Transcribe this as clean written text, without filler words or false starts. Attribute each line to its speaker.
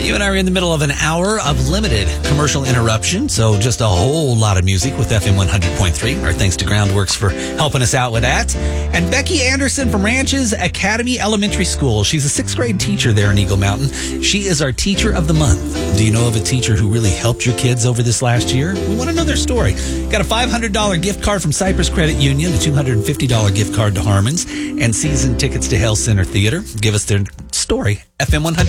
Speaker 1: You and I are in the middle of an hour of limited commercial interruption, so just a whole lot of music with FM 100.3. Our thanks to Groundworks for helping us out with that. And Becky Anderson from Ranches Academy Elementary School. She's a 6th grade teacher there in Eagle Mountain. She is our Teacher of the Month. Do you know of a teacher who really helped your kids over this last year? We want to know their story. Got a $500 gift card from Cypress Credit Union, a $250 gift card to Harmon's, and season tickets to Hale Center Theater. Give us their story. FM 100.